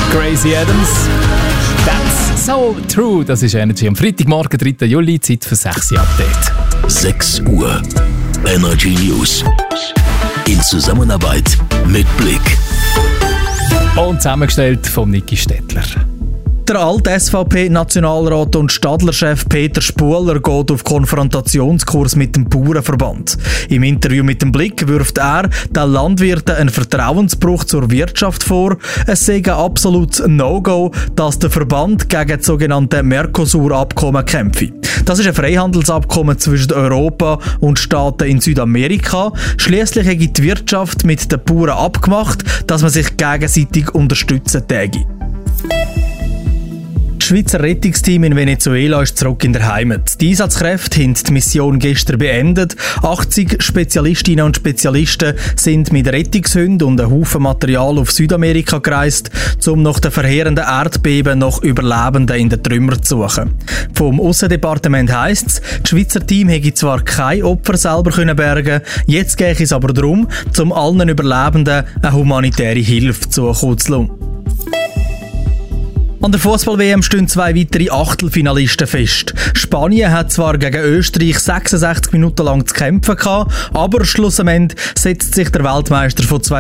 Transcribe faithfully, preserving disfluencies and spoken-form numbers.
Gracie Adams. That's so true. Das ist Energy am Freitagmorgen, dritter Juli, Zeit für sechs Update. sechs Uhr. Energy News. In Zusammenarbeit mit Blick. Und zusammengestellt von Niki Stettler. Der alte S V P-Nationalrat und Stadlerchef Peter Spuler geht auf Konfrontationskurs mit dem Bauernverband. Im Interview mit dem Blick wirft er den Landwirten einen Vertrauensbruch zur Wirtschaft vor. Es sei ein absolutes No-Go, dass der Verband gegen das sogenannte Mercosur-Abkommen kämpfe. Das ist ein Freihandelsabkommen zwischen Europa und Staaten in Südamerika. Schliesslich hat die Wirtschaft mit den Bauern abgemacht, dass man sich gegenseitig unterstützen täge. Das Schweizer Rettungsteam in Venezuela ist zurück in der Heimat. Die Einsatzkräfte haben die Mission gestern beendet. achtzig Spezialistinnen und Spezialisten sind mit Rettungshunden und einem Haufen Material auf Südamerika gereist, um nach den verheerenden Erdbeben nach Überlebenden in den Trümmern zu suchen. Vom Aussendepartement heisst es, das Schweizer Team hätte zwar keine Opfer selber können bergen, jetzt gehe es aber darum, um allen Überlebenden eine humanitäre Hilfe zukommen zu lassen. An der Fußball-W M stehen zwei weitere Achtelfinalisten fest. Spanien hat zwar gegen Österreich sechsundsechzig Minuten lang zu kämpfen gehabt, aber schlussendlich setzt sich der Weltmeister von